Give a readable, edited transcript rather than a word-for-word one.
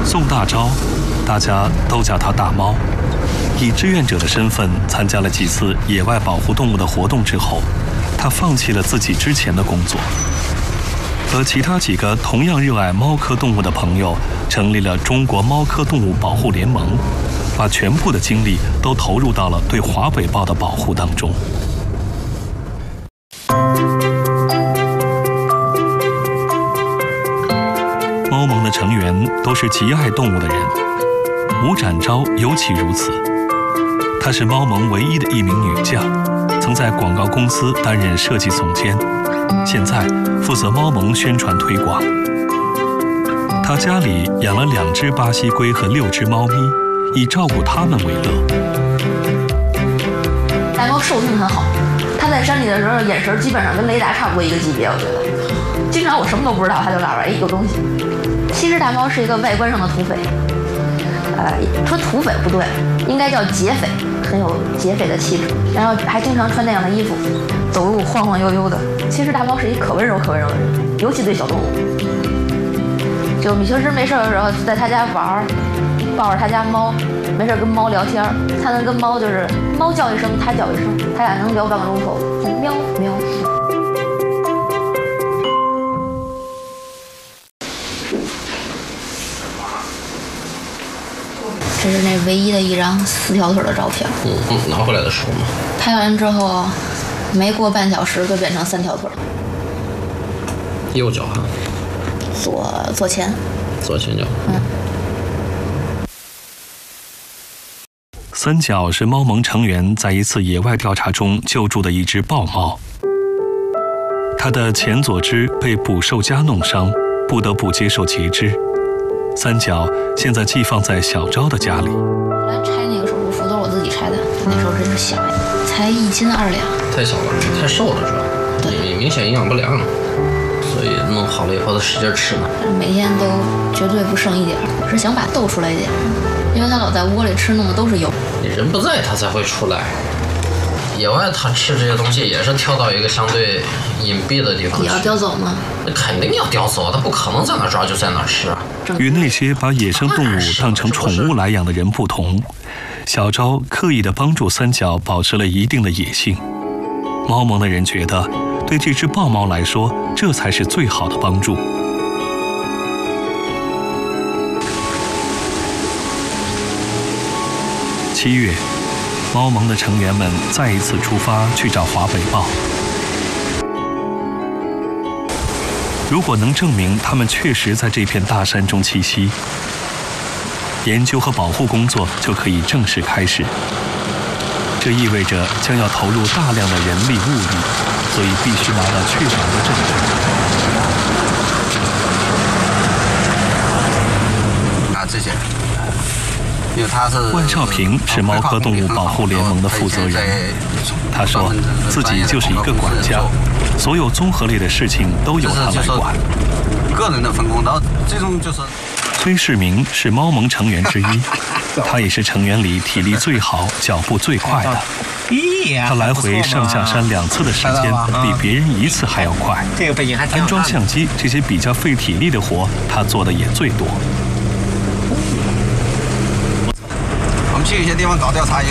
宋大钊，大家都叫他大猫。以志愿者的身份参加了几次野外保护动物的活动之后，他放弃了自己之前的工作，和其他几个同样热爱猫科动物的朋友成立了中国猫科动物保护联盟，把全部的精力都投入到了对华尾豹的保护当中。猫盟的成员都是极爱动物的人，吴展昭尤其如此。她是猫盟唯一的一名女将，曾在广告公司担任设计总监，现在负责猫盟宣传推广。她家里养了2只巴西龟和6只猫咪，以照顾它们为乐。 大猫兽性很好，它在山里的时候眼神基本上跟雷达差不多一个级别，我觉得。经常我什么都不知道，它就告诉我，哎，有东西。其实大猫是一个外观上的土匪，说土匪不对，应该叫劫匪，很有劫匪的气质，然后还经常穿那样的衣服，走路晃晃悠悠的。其实大猫是一可温柔的人，尤其对小动物。就米修斯没事的时候在他家玩，抱着他家猫，没事跟猫聊天，他能跟猫就是猫叫一声，他叫一声，他俩能聊半个钟头，喵喵。这是那唯一的一张4条腿的照片。 拿回来的时候吗？ 拍完之后，没过半小时就变成3条腿。 右脚哈？ 左前。 左前脚。 三角是猫盟成员在一次野外调查中救助的一只豹猫，它的前左肢被捕兽夹弄伤，不得不接受截肢。三角现在寄放在小昭的家里。 后来拆那个手术服都是我自己拆的，那时候真是小呀，才1斤2两。 太小了，太瘦了，主要。对，明显营养不良，所以弄好了以后他使劲吃呢。 每天都绝对不剩一点，是想把逗出来一点，因为他老在窝里吃，弄的都是油。 你人不在，他才会出来。野外他吃这些东西也是跳到一个相对隐蔽的地方去。 也要叼走吗？ 那肯定要叼走，他不可能在哪抓就在哪吃啊。 与那些把野生动物当成宠物来养的人不同，小昭刻意地帮助三角保持了一定的野性。猫盟的人觉得，对这只豹猫来说，这才是最好的帮助。7月，猫盟的成员们再一次出发去找华尾豹。如果能证明他们确实在这片大山中栖息，研究和保护工作就可以正式开始。这意味着将要投入大量的人力物力，所以必须拿到确凿的证据。 这些，因为他是万少平是猫科动物保护联盟的负责人，他说自己就是一个管家，所有综合类的事情都由他来管。 个人的分工，然后这种就是。 崔世明是猫盟成员之一，他也是成员里体力最好、脚步最快的。他来回上下山2次的时间，比别人1次还要快。 这个背景还挺安装相机这些比较费体力的活，他做的也最多。 我们去一些地方搞调查。